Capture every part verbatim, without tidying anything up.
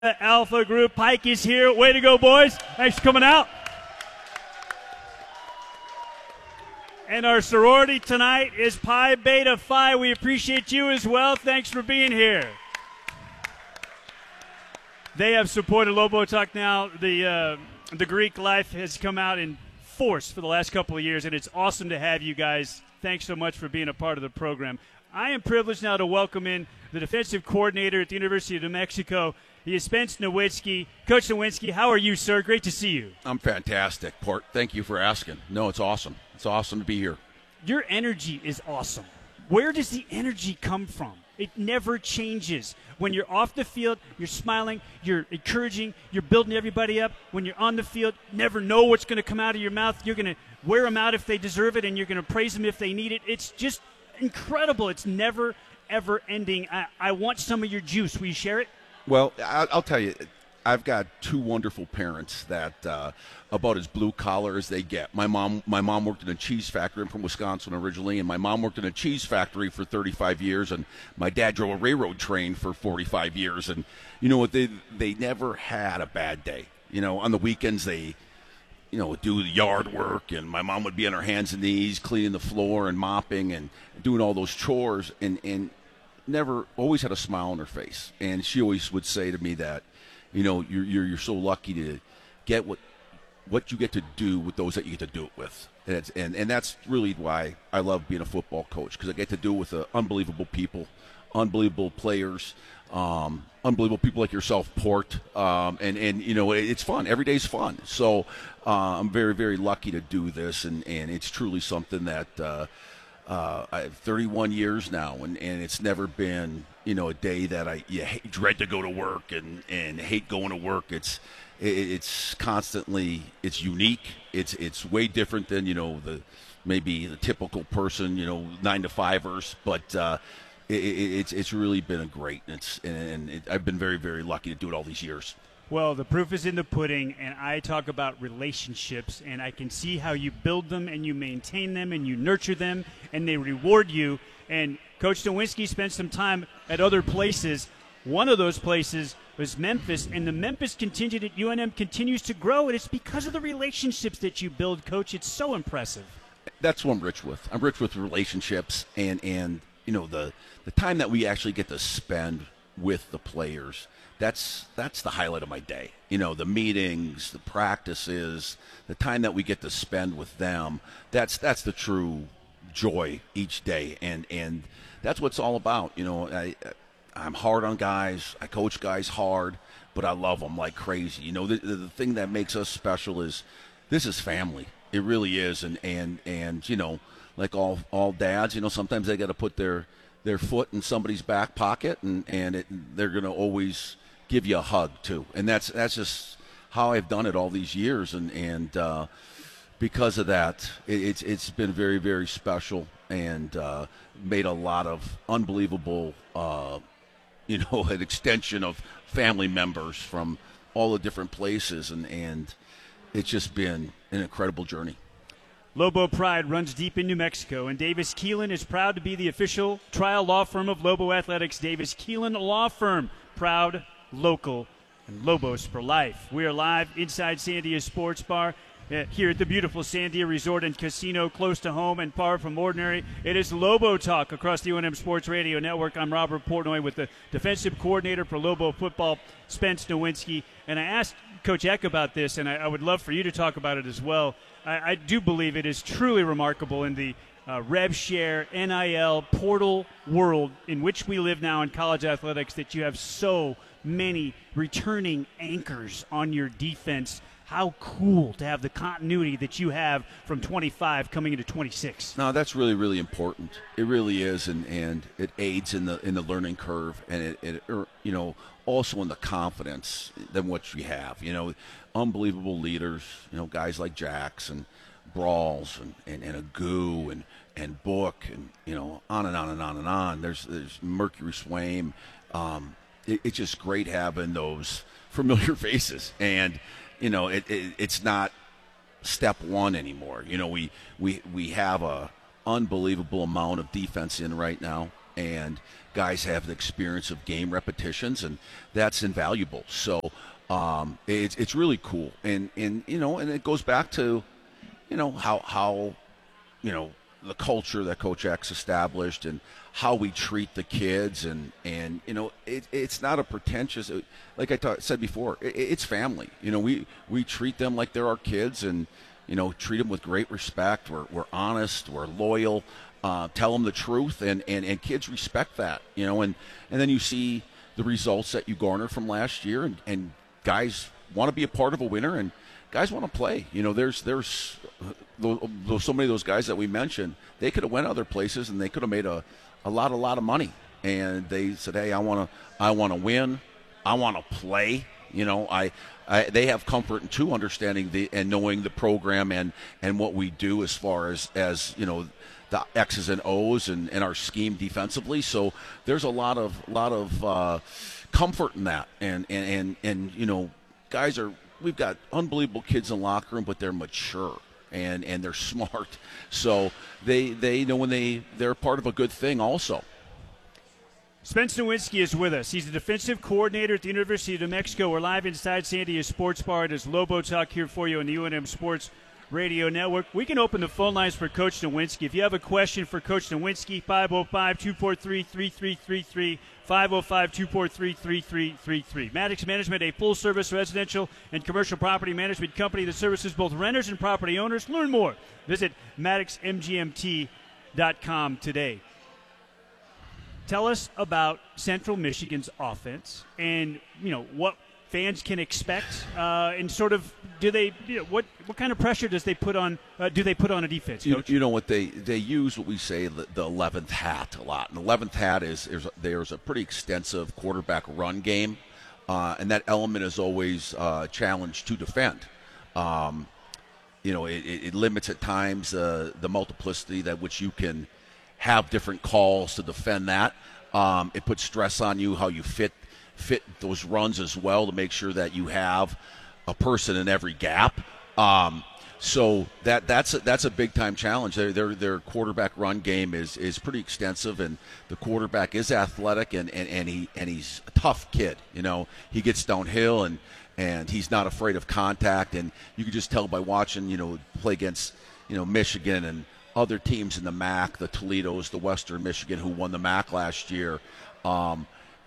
Alpha Group. Pike is here. Way to go, boys. Thanks for coming out. And our sorority tonight is Pi Beta Phi. We appreciate you as well. Thanks for being here. They have supported Lobo Talk now. The, uh, the Greek life has come out in force for the last couple of years, and it's awesome to have you guys. Thanks so much for being a part of the program. I am privileged now to welcome in the defensive coordinator at the University of New Mexico. He is Spence Nowinski. Coach Nowinski, how are you, sir? Great to see you. I'm fantastic, Port. Thank you for asking. No, it's awesome. It's awesome to be here. Your energy is awesome. Where does the energy come from? It never changes. When you're off the field, you're smiling, you're encouraging, you're building everybody up. When you're on the field, never know what's going to come out of your mouth. You're going to wear them out if they deserve it, and you're going to praise them if they need it. It's just incredible. It's never, ever ending. I, I want some of your juice. Will you share it? Well, I'll tell you, I've got two wonderful parents that uh, about as blue collar as they get. My mom, my mom worked in a cheese factory. I'm from Wisconsin originally, and my mom worked in a cheese factory for thirty-five years, and my dad drove a railroad train for forty-five years. And you know what? They they never had a bad day. You know, on the weekends they, you know, would do the yard work, and my mom would be on her hands and knees cleaning the floor and mopping and doing all those chores, and and. Never, always had a smile on her face, and she always would say to me that, you know, you're you're, you're so lucky to get what what you get to do with those that you get to do it with, and it's, and, and that's really why I love being a football coach, because I get to do it with uh, unbelievable people, unbelievable players, um, unbelievable people like yourself, Port, um, and and you know, it, it's fun. Every day's fun. So uh, I'm very very lucky to do this, and and it's truly something that. Uh, Uh, I have thirty-one years now, and, and it's never been, you know, a day that I you hate, dread to go to work and, and hate going to work. It's it, it's constantly it's unique. It's it's way different than, you know, the maybe the typical person, you know, nine to fivers. But uh, it, it, it's it's really been a great. And it's and it, I've been very very lucky to do it all these years. Well, the proof is in the pudding, and I talk about relationships, and I can see how you build them and you maintain them and you nurture them, and they reward you. And Coach Nowinski spent some time at other places. One of those places was Memphis, and the Memphis contingent at U N M continues to grow, and it's because of the relationships that you build, Coach. It's so impressive. That's what I'm rich with. I'm rich with relationships and, and you know, the, the time that we actually get to spend with the players. That's that's the highlight of my day. You know, the meetings, the practices, the time that we get to spend with them. That's that's the true joy each day, and and that's what it's all about. You know, I I'm hard on guys. I coach guys hard, but I love them like crazy. You know, the the thing that makes us special is this is family. It really is, and and and you know, like all all dads, you know, sometimes they got to put their their foot in somebody's back pocket, and and it, they're going to always give you a hug too, and that's that's just how I've done it all these years, and and uh, because of that, it, it's it's been very very special, and uh, made a lot of unbelievable, uh, you know, an extension of family members from all the different places, and and it's just been an incredible journey. Lobo pride runs deep in New Mexico, and Davis Keelan is proud to be the official trial law firm of Lobo Athletics. Davis Keelan Law Firm, proud, local, and Lobos for life. We are live inside Sandia Sports Bar uh, here at the beautiful Sandia Resort and Casino, close to home and far from ordinary. It is Lobo Talk across the U N M Sports Radio Network. I'm Robert Portnoy with the defensive coordinator for Lobo football, Spence Nowinski. And I asked Coach Eck about this, and I, I would love for you to talk about it as well. I, I do believe it is truly remarkable in the uh, rev share, N I L, portal world in which we live now in college athletics that you have so many returning anchors on your defense. How cool to have the continuity that you have from twenty-five coming into twenty-six. No, that's really, really important. It really is, and, and it aids in the in the learning curve, and it, it er, you know, also in the confidence than what you have. You know, unbelievable leaders. You know, guys like Jax and Brawls and and, and Agu and and Book, and you know, on and on and on and on. There's there's Mercury Swaim. Um, it, it's just great having those familiar faces, and you know, it, it it's not step one anymore. You know, we we we have a unbelievable amount of defense in right now, and guys have the experience of game repetitions, and that's invaluable. So um, it's it's really cool, and and you know, and it goes back to, you know, how how you know the culture that Coach X established, and how we treat the kids, and and you know, it, it's not a pretentious, like I ta- said before, it, it's family. You know, we we treat them like they're our kids, and you know, treat them with great respect. We're we're honest, we're loyal. Uh, tell them the truth, and, and, and kids respect that, you know, and, and then you see the results that you garner from last year, and, and guys want to be a part of a winner, and guys want to play. You know, there's there's those, so many of those guys that we mentioned, they could have went other places and they could have made a, a lot a lot of money, and they said, hey, I want to I want to win, I want to play. You know, I, I they have comfort in too understanding the and knowing the program and, and what we do as far as as you know, the X's and O's and, and our scheme defensively. So there's a lot of lot of uh, comfort in that. And, and, and, and, you know, guys are – we've got unbelievable kids in the locker room, but they're mature and, and they're smart. So they, they know when they, they're part of a good thing also. Spence Nowinski is with us. He's the defensive coordinator at the University of New Mexico. We're live inside Sandia Sports Bar. It is Lobo Talk here for you on the U N M Sports Radio Network. We can open the phone lines for Coach Nowinski. If you have a question for Coach Nowinski, five oh five, two four three, three three three three, five oh five, two four three, three three three three. Maddox Management, a full-service residential and commercial property management company that services both renters and property owners. Learn more. Visit maddox m g m t dot com today. Tell us about Central Michigan's offense and, you know, what fans can expect, uh, and sort of do they you know, what what kind of pressure does they put on uh, do they put on a defense, Coach? You, you know what they they use what we say the, the eleventh hat a lot. And the eleventh hat is there's a, there's a pretty extensive quarterback run game, uh, and that element is always uh, challenged to defend. Um, you know, it, it limits at times uh, the multiplicity that which you can have different calls to defend that. Um, it puts stress on you how you fit. fit those runs as well to make sure that you have a person in every gap. Um, so that that's a, that's a big time challenge. Their, their their quarterback run game is is pretty extensive, and the quarterback is athletic, and, and, and he and he's a tough kid. You know, he gets downhill and and he's not afraid of contact, and you can just tell by watching, you know, play against, you know, Michigan and other teams in the M A C, the Toledos, the Western Michigan who won the M A C last year. Um,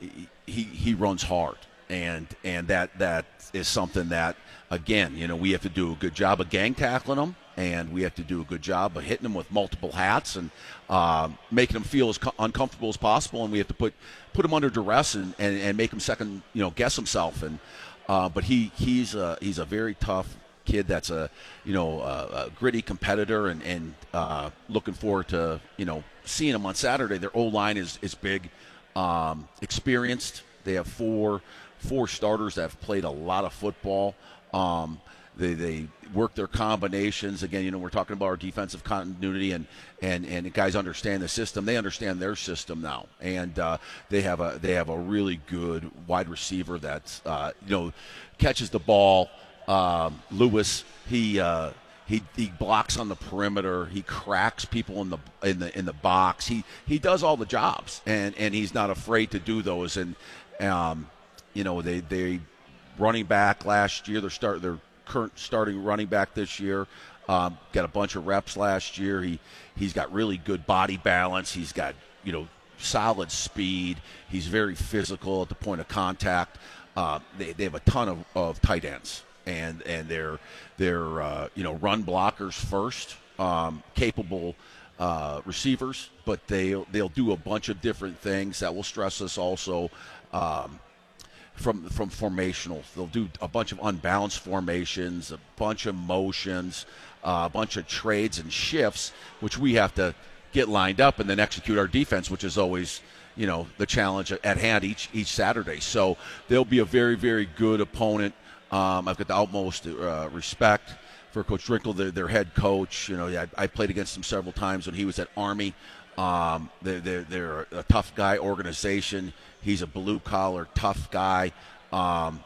He he runs hard, and and that that is something that, again, you know, we have to do a good job of gang tackling them, and we have to do a good job of hitting them with multiple hats and uh, making them feel as co- uncomfortable as possible, and we have to put put him under duress and, and, and make him second, you know, guess himself. And uh, but he he's a, he's a very tough kid. That's a you know a, a gritty competitor, and and uh, looking forward to you know seeing him on Saturday. Their O line is is big. Um, experienced. They have four four starters that have played a lot of football. Um, they they work their combinations. Again, you know, we're talking about our defensive continuity, and and and guys understand the system. They understand their system now, and uh, they have a they have a really good wide receiver that uh, you know catches the ball. Um, Lewis, he. Uh, He he blocks on the perimeter. He cracks people in the in the in the box. He he does all the jobs, and, and he's not afraid to do those. And um, you know they they running back last year. They're start their current starting running back this year. Um, got a bunch of reps last year. He he's got really good body balance. He's got you know solid speed. He's very physical at the point of contact. Uh, they they have a ton of, of tight ends. And and they're they're uh, you know run blockers first, um, capable uh, receivers, but they they'll do a bunch of different things that will stress us also um, from from formational. They'll do a bunch of unbalanced formations, a bunch of motions, uh, a bunch of trades and shifts, which we have to get lined up and then execute our defense, which is always you know the challenge at hand each each Saturday. So they'll be a very very good opponent. Um, I've got the utmost uh, respect for Coach Drinkle, their, their head coach. You know, I, I played against him several times when he was at Army. Um, they're, they're, they're a tough guy organization. He's a blue-collar, tough guy. Um,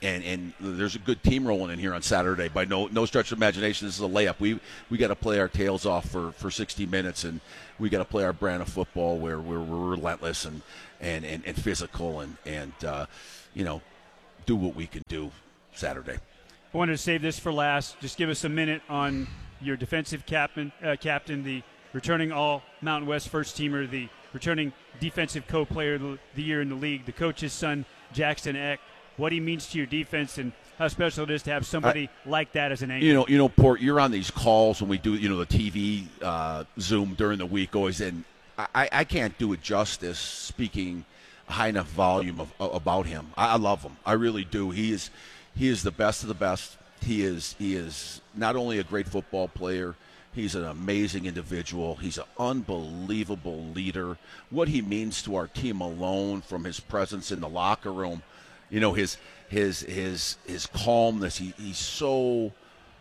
and and there's a good team rolling in here on Saturday. By no no stretch of imagination, this is a layup. We we got to play our tails off for, for sixty minutes, and we got to play our brand of football where we're, we're relentless and and, and, and physical, and and uh, you know, do what we can do Saturday. I wanted to save this for last. Just give us a minute on your defensive captain, uh, captain, the returning all Mountain West first teamer, the returning defensive co-player of the year in the league, the coach's son, Jackson Eck. What he means to your defense and how special it is to have somebody I, like that as an anchor. You know, you know, Port, you're on these calls when we do, you know, the T V uh, Zoom during the week always, and I, I can't do it justice speaking a high enough volume of, about him. I, I love him. I really do. He is he is the best of the best. He is he is not only a great football player, he's an amazing individual. He's an unbelievable leader. What he means to our team alone, from his presence in the locker room, you know, his his his his calmness. He, he's so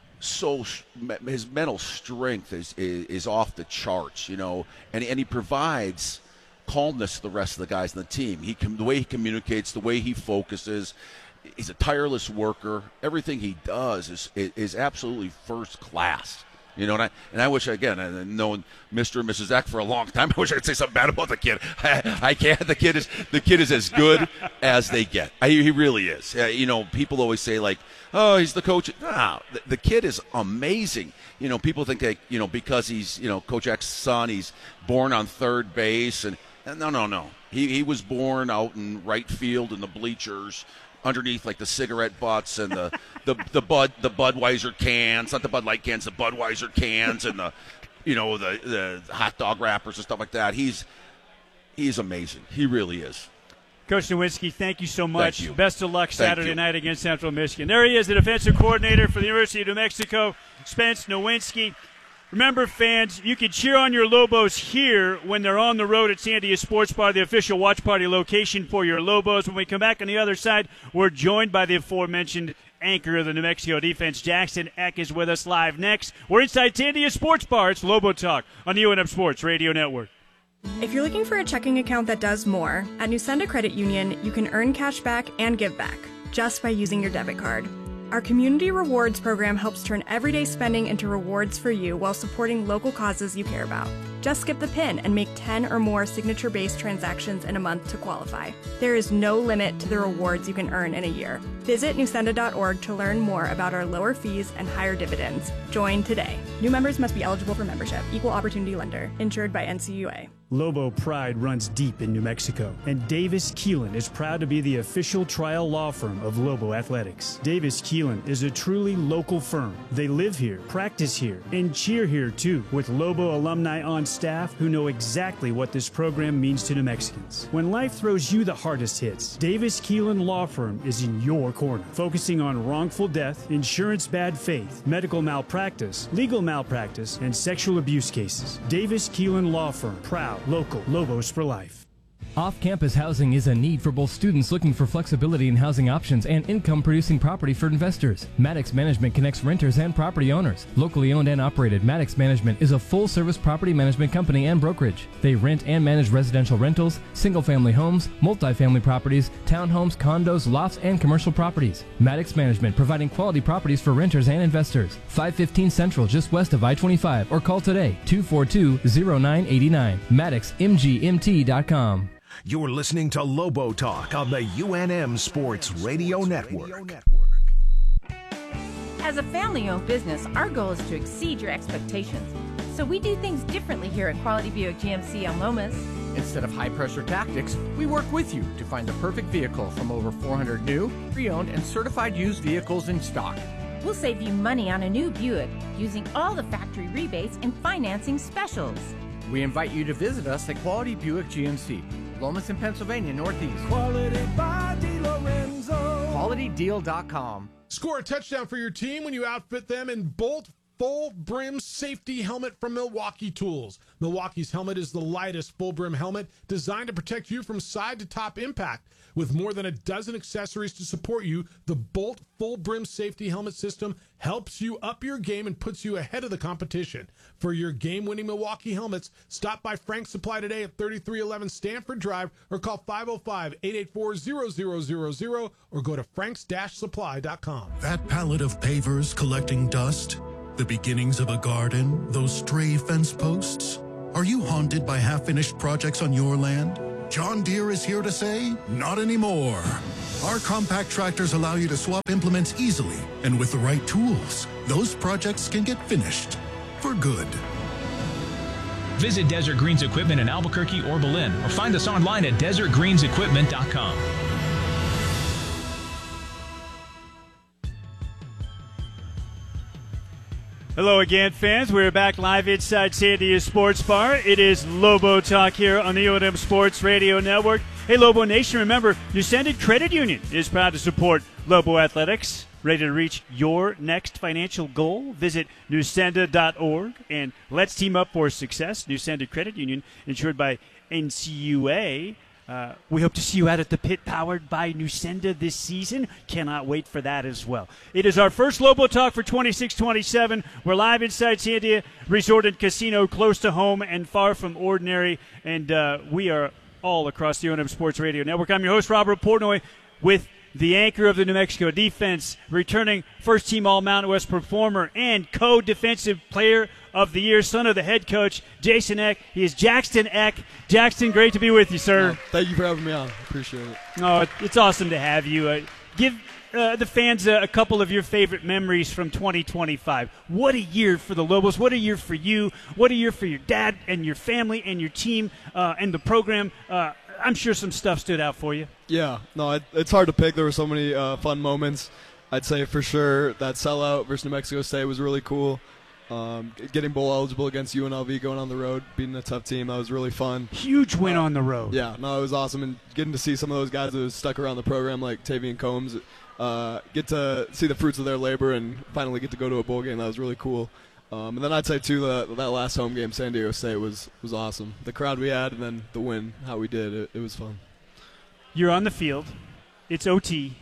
so his mental strength is, is is off the charts. You know, and and he provides calmness to the rest of the guys on the team. He the way he communicates, the way he focuses. He's a tireless worker. Everything he does is is absolutely first class. You know, and I, and I wish, again, I've known Mister and Missus Eck for a long time. I wish I could say something bad about the kid. I, I can't. The kid is the kid is as good as they get. I, he really is. Uh, you know, people always say, like, oh, he's the coach. No, the, the kid is amazing. You know, people think, that, you know, because he's, you know, Coach Eck's son, he's born on third base. And, and no, no, no. He, he was born out in right field in the bleachers, underneath like the cigarette butts and the, the, the Bud the Budweiser cans, not the Bud Light cans, the Budweiser cans, and the, you know, the the hot dog wrappers and stuff like that. He's he's amazing. He really is. Coach Nowinski, thank you so much. Thank you. Best of luck Thank Saturday you. night against Central Michigan. There he is, the defensive coordinator for the University of New Mexico, Spence Nowinski. Remember, fans, you can cheer on your Lobos here when they're on the road at Sandia Sports Bar, the official watch party location for your Lobos. When we come back on the other side, we're joined by the aforementioned anchor of the New Mexico defense, Jackson Eck, is with us live next. We're inside Sandia Sports Bar. It's Lobo Talk on the U N M Sports Radio Network. If you're looking for a checking account that does more, at Newsenda Credit Union, you can earn cash back and give back just by using your debit card. Our Community Rewards program helps turn everyday spending into rewards for you while supporting local causes you care about. Just skip the PIN and make ten or more signature-based transactions in a month to qualify. There is no limit to the rewards you can earn in a year. Visit newsenda dot org to learn more about our lower fees and higher dividends. Join today. New members must be eligible for membership. Equal opportunity lender. Insured by N C U A. Lobo pride runs deep in New Mexico, and Davis Keelan is proud to be the official trial law firm of Lobo Athletics. Davis Keelan is a truly local firm. They live here, practice here, and cheer here too, with Lobo alumni on staff who know exactly what this program means to New Mexicans. When life throws you the hardest hits, Davis Keelan Law Firm is in your corner, focusing on wrongful death, insurance bad faith, medical malpractice, legal malpractice, and sexual abuse cases. Davis Keelan Law Firm, proud local Lobos for life. Off-campus housing is a need for both students looking for flexibility in housing options and income-producing property for investors. Maddox Management connects renters and property owners. Locally owned and operated, Maddox Management is a full-service property management company and brokerage. They rent and manage residential rentals, single-family homes, multifamily properties, townhomes, condos, lofts, and commercial properties. Maddox Management, providing quality properties for renters and investors. five fifteen Central, just west of I twenty-five, or call today, two four two, zero nine eight nine. Maddox M G M T dot com. You're listening to Lobo Talk on the U N M Sports Radio Network. As a family-owned business, our goal is to exceed your expectations. So we do things differently here at Quality Buick G M C on Lomas. Instead of high-pressure tactics, we work with you to find the perfect vehicle from over four hundred new, pre-owned, and certified used vehicles in stock. We'll save you money on a new Buick using all the factory rebates and financing specials. We invite you to visit us at Quality Buick G M C, Lomas in Pennsylvania, Northeast. Quality by DeLorenzo. quality deal dot com. Score a touchdown for your team when you outfit them in Bolt full brim safety helmet from Milwaukee Tools. Milwaukee's helmet is the lightest full brim helmet designed to protect you from side to top impact. With more than a dozen accessories to support you, the Bolt full brim safety helmet system helps you up your game and puts you ahead of the competition. For your game-winning Milwaukee helmets, stop by Frank's Supply today at thirty-three eleven Stanford Drive or call five oh five, eight eight four, zero zero zero zero or go to franks dash supply dot com. That pallet of pavers collecting dust, the beginnings of a garden, those stray fence posts. Are you haunted by half-finished projects on your land? John Deere is here to say, not anymore. Our compact tractors allow you to swap implements easily, and with the right tools, those projects can get finished for good. Visit Desert Greens Equipment in Albuquerque or Berlin, or find us online at desert greens equipment dot com. Hello again, fans. We're back live inside Sandia Sports Bar. It is Lobo Talk here on the U N M Sports Radio Network. Hey, Lobo Nation, remember, Nusenda Credit Union is proud to support Lobo Athletics. Ready to reach your next financial goal? Visit nusenda dot org and let's team up for success. Nusenda Credit Union, insured by N C U A. Uh, we hope to see you out at the pit powered by Nusenda this season. Cannot wait for that as well. It is our first Lobo Talk for twenty-six twenty-seven. We're live inside Sandia Resort and Casino, close to home and far from ordinary. And uh, we are all across the U N M Sports Radio Network. I'm your host, Robert Portnoy, with the anchor of the New Mexico defense, returning first-team All-Mountain West performer and co-defensive player of the year, son of the head coach, Jason Eck. He is Jackson Eck. Jackson, great to be with you, sir. No, thank you for having me on. Appreciate it. Oh, it's awesome to have you. Uh, give uh, the fans a, a couple of your favorite memories from twenty twenty-five. What a year for the Lobos. What a year for you. What a year for your dad and your family and your team uh, and the program. Uh, I'm sure some stuff stood out for you. Yeah, no, it, it's hard to pick. There were so many uh, fun moments. I'd say for sure that sellout versus New Mexico State was really cool. Um, getting bowl eligible against U N L V, going on the road, beating a tough team, that was really fun. Huge win uh, on the road. Yeah, no, it was awesome. And getting to see some of those guys that stuck around the program, like Tavian Combs, uh, get to see the fruits of their labor and finally get to go to a bowl game. That was really cool. Um, and then I'd say, too, that, that last home game, San Diego State, was, was awesome. The crowd we had and then the win, how we did, it, it was fun. You're on the field. It's O T.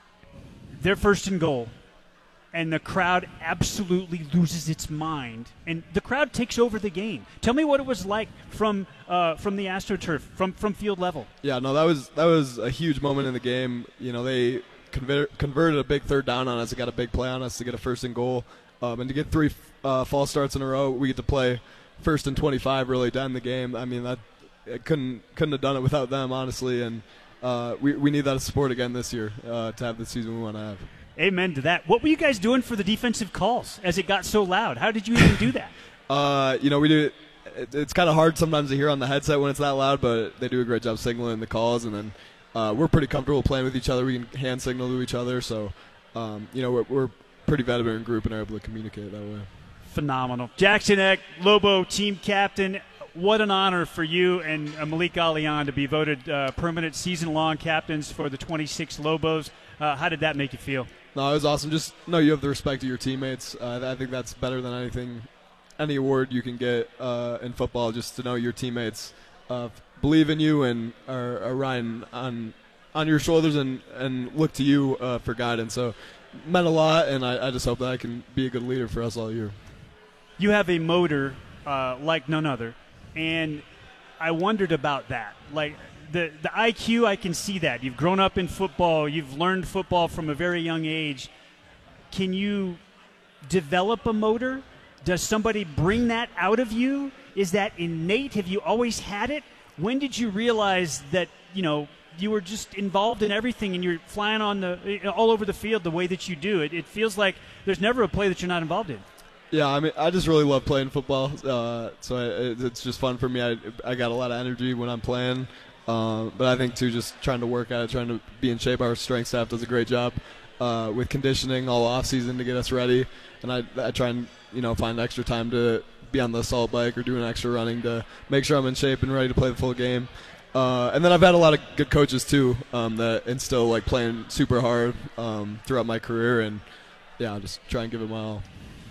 They're first and goal. And the crowd absolutely loses its mind. And the crowd takes over the game. Tell me what it was like from uh, from the AstroTurf, from, from field level. Yeah, no, that was that was a huge moment in the game. You know, they conver- converted a big third down on us. They got a big play on us to get a first and goal. Um, and to get three uh, false starts in a row, we get to play first and twenty-five really to end the game. I mean, that it couldn't couldn't have done it without them, honestly. And uh, we we need that support again this year uh, to have the season we want to have. Amen to that. What were you guys doing for the defensive calls as it got so loud? How did you even do that? uh, you know, we do. It, it's kind of hard sometimes to hear on the headset when it's that loud, but they do a great job signaling the calls. And then uh, we're pretty comfortable playing with each other. We can hand signal to each other, so um, you know we're, we're pretty veteran group and are able to communicate that way. Phenomenal. Jackson Eck, Lobo team captain. What an honor for you and uh, Malik Alian to be voted uh, permanent season-long captains for the twenty-six Lobos. Uh, how did that make you feel? No, it was awesome. Just know you have the respect of your teammates. Uh, I think that's better than anything, any award you can get uh, in football, just to know your teammates uh, believe in you and are, are riding on on your shoulders and, and look to you uh, for guidance. So it meant a lot, and I, I just hope that I can be a good leader for us all year. You have a motor uh, like none other, and I wondered about that. Like, The the I Q, I can see that. You've grown up in football. You've learned football from a very young age. Can you develop a motor? Does somebody bring that out of you? Is that innate? Have you always had it? When did you realize that, you know, you were just involved in everything and you're flying on the all over the field the way that you do? It, it feels like there's never a play that you're not involved in. Yeah, I mean, I just really love playing football. Uh, so I, it's just fun for me. I, I got a lot of energy when I'm playing. Uh, but I think, too, just trying to work at it, trying to be in shape. Our strength staff does a great job uh, with conditioning all off-season to get us ready. And I, I try and, you know, find extra time to be on the assault bike or doing extra running to make sure I'm in shape and ready to play the full game. Uh, and then I've had a lot of good coaches, too, um, that instill, like, playing super hard um, throughout my career. And, yeah, I'll just try and give it my all.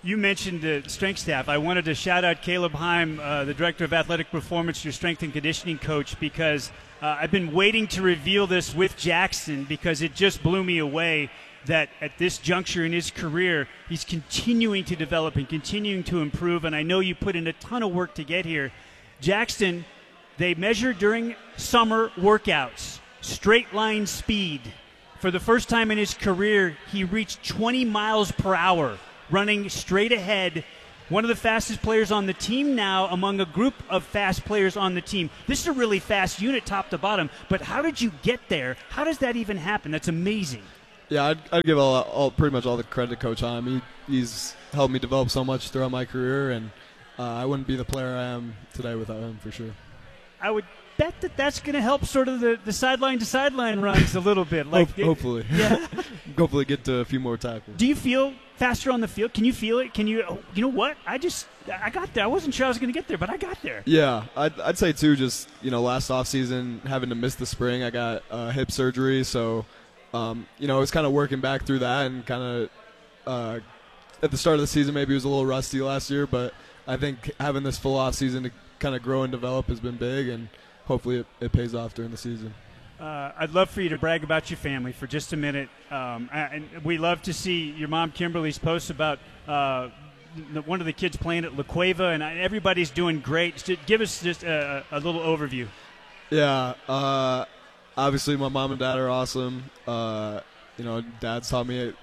You mentioned the strength staff. I wanted to shout out Caleb Heim, uh, the Director of Athletic Performance, your strength and conditioning coach, because uh, I've been waiting to reveal this with Jackson because it just blew me away that at this juncture in his career, he's continuing to develop and continuing to improve, and I know you put in a ton of work to get here. Jackson, they measured during summer workouts, straight line speed. For the first time in his career, he reached twenty miles per hour. Running straight ahead, one of the fastest players on the team now among a group of fast players on the team. This is a really fast unit top to bottom, but how did you get there? How does that even happen? That's amazing. Yeah, I'd, I'd give all, all pretty much all the credit to Coach Heim. He, he's helped me develop so much throughout my career, and uh, I wouldn't be the player I am today without him for sure. I would bet that that's going to help sort of the, the sideline to sideline runs a little bit. Like Ho- hopefully. Yeah. Hopefully get to a few more tackles. Do you feel faster on the field? Can you feel it? Can you, oh, you know what? I just, I got there. I wasn't sure I was going to get there, but I got there. Yeah, I'd, I'd say too, just, you know, last offseason, having to miss the spring, I got uh, hip surgery. So, um, you know, I was kind of working back through that and kind of uh, at the start of the season, maybe it was a little rusty last year, but I think having this full offseason to kind of grow and develop has been big, and hopefully it, it pays off during the season. Uh, I'd love for you to brag about your family for just a minute. Um, and we love to see your mom Kimberly's posts about uh, the, one of the kids playing at La Cueva, and everybody's doing great. Just give us just a, a little overview. Yeah, uh, obviously my mom and dad are awesome. Uh, you know, Dad's taught me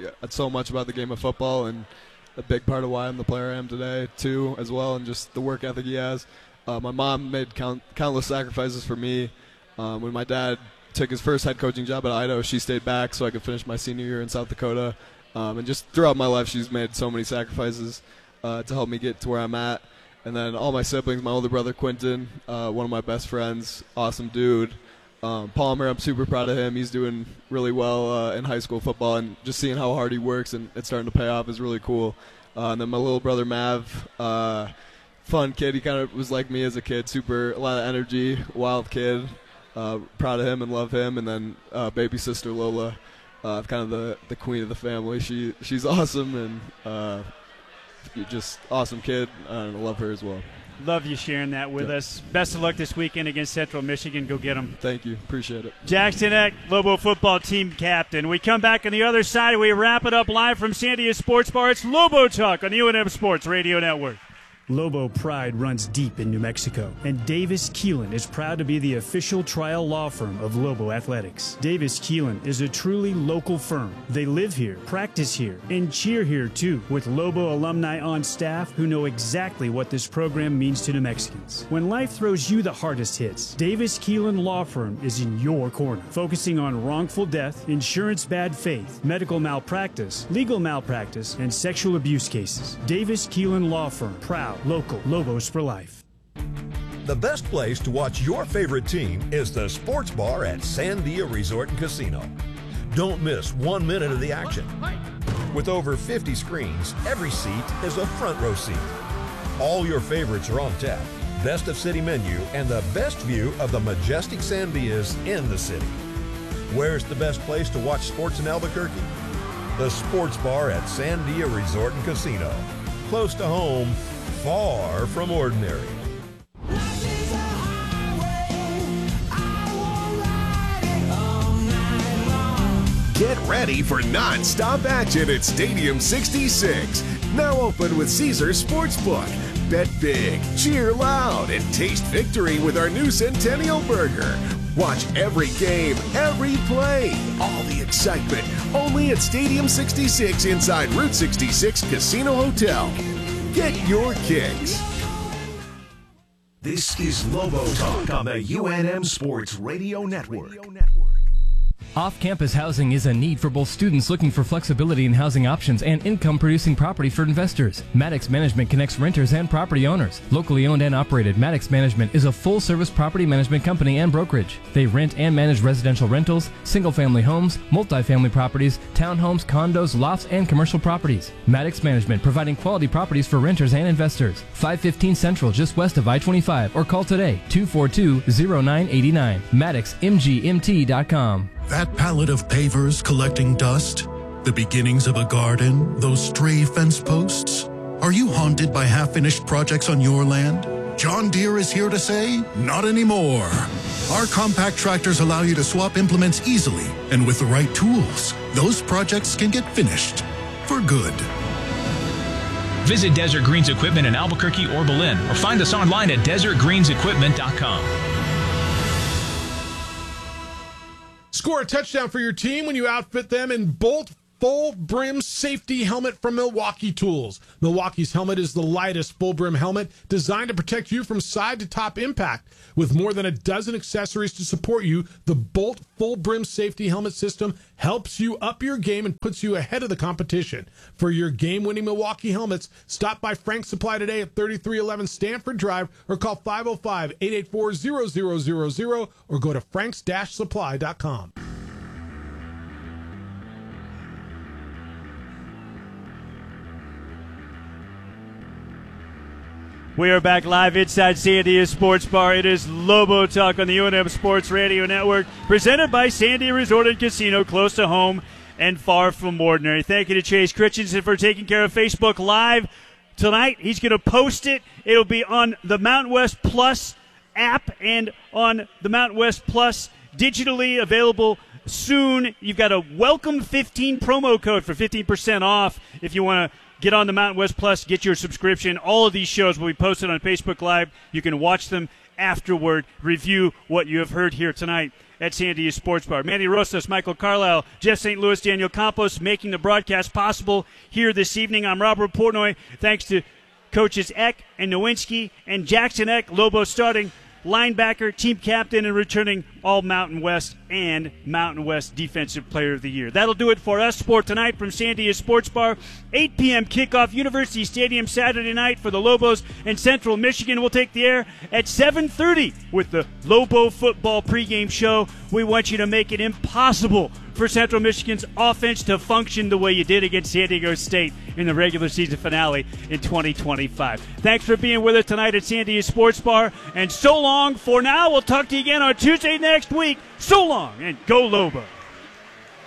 so much about the game of football, and a big part of why I'm the player I am today, too, as well, and just the work ethic he has. Uh, my mom made count, countless sacrifices for me. Um, when my dad took his first head coaching job at Idaho, she stayed back so I could finish my senior year in South Dakota. Um, and just throughout my life, she's made so many sacrifices uh, to help me get to where I'm at. And then all my siblings, my older brother Quentin, uh, one of my best friends, awesome dude. Um, Palmer, I'm super proud of him. He's doing really well uh, in high school football, and just seeing how hard he works and it's starting to pay off is really cool. Uh, and then my little brother Mav, uh, fun kid. He kind of was like me as a kid, super, a lot of energy, wild kid. Uh, proud of him and love him. And then uh, baby sister Lola, uh, kind of the, the queen of the family. She she's awesome and uh, just awesome kid, and I love her as well. Love you sharing that with yeah. us. Best of luck this weekend against Central Michigan. Go get them. Thank you. Appreciate it. Jackson Eck, Lobo football team captain. We come back on the other side. We wrap it up live from Sandia Sports Bar. It's Lobo Talk on the U N M Sports Radio Network. Lobo pride runs deep in New Mexico, and Davis Keelan is proud to be the official trial law firm of Lobo Athletics. Davis Keelan is a truly local firm. They live here, practice here, and cheer here too, with Lobo alumni on staff who know exactly what this program means to New Mexicans. When life throws you the hardest hits, Davis Keelan Law Firm is in your corner, focusing on wrongful death, insurance bad faith, medical malpractice, legal malpractice, and sexual abuse cases. Davis Keelan Law Firm, proud local Lobos for life. The best place to watch your favorite team is the Sports Bar at Sandia Resort and Casino. Don't miss one minute of the action. With over fifty screens, every seat is a front row seat. All your favorites are on tap, best of city menu, and the best view of the majestic Sandias in the city. Where's the best place to watch sports in Albuquerque? The Sports Bar at Sandia Resort and Casino. Close to home, far from ordinary. Get ready for non-stop action at Stadium sixty-six. Now open with Caesars Sportsbook. Bet big, cheer loud, and taste victory with our new Centennial Burger. Watch every game, every play, all the excitement, only at Stadium sixty-six inside Route sixty-six Casino Hotel. Get your kicks. This is Lobo Talk on the U N M Sports Radio Network. Off-campus housing is a need for both students looking for flexibility in housing options and income-producing property for investors. Maddox Management connects renters and property owners. Locally owned and operated, Maddox Management is a full-service property management company and brokerage. They rent and manage residential rentals, single-family homes, multifamily properties, townhomes, condos, lofts, and commercial properties. Maddox Management, providing quality properties for renters and investors. five fifteen Central, just west of I twenty-five, or call today, two four two, zero nine eight nine. Maddox M G M T dot com. That pallet of pavers collecting dust? The beginnings of a garden, those stray fence posts? Are you haunted by half-finished projects on your land? John Deere is here to say, not anymore. Our compact tractors allow you to swap implements easily, and with the right tools, those projects can get finished for good. Visit Desert Greens Equipment in Albuquerque or Berlin, or find us online at desert greens equipment dot com. Score a touchdown for your team when you outfit them in Bolt Full Brim Safety Helmet from Milwaukee Tools. Milwaukee's helmet is the lightest full brim helmet designed to protect you from side to top impact. With more than a dozen accessories to support you, the Bolt Full Brim Safety Helmet system helps you up your game and puts you ahead of the competition. For your game-winning Milwaukee helmets, stop by Frank's Supply today at thirty-three eleven Stanford Drive or call five oh five, eight eight four, zero zero zero zero or go to franks dash supply dot com. We are back live inside Sandia Sports Bar. It is Lobo Talk on the U N M Sports Radio Network, presented by Sandia Resort and Casino, close to home and far from ordinary. Thank you to Chase Christensen for taking care of Facebook Live tonight. He's going to post it. It'll be on the Mountain West Plus app and on the Mountain West Plus digitally available soon. You've got a Welcome fifteen promo code for fifteen percent off if you want to get on the Mountain West Plus, get your subscription. All of these shows will be posted on Facebook Live. You can watch them afterward, review what you have heard here tonight at Sandia Sports Bar. Manny Rosas, Michael Carlisle, Jeff Saint Louis, Daniel Campos making the broadcast possible here this evening. I'm Robert Portnoy. Thanks to coaches Eck and Nowinski and Jackson Eck, Lobo starting linebacker, team captain, and returning all Mountain West and Mountain West Defensive Player of the Year. That'll do it for us. Sport Tonight from Sandia Sports Bar. eight p.m. kickoff, University Stadium Saturday night for the Lobos and Central Michigan. We'll take the air at seven thirty with the Lobo football pregame show. We want you to make it impossible for Central Michigan's offense to function the way you did against San Diego State in the regular season finale in twenty twenty-five. Thanks for being with us tonight at Sandia Sports Bar, and so long for now. We'll talk to you again on Tuesday next week. So long, and go Lobos.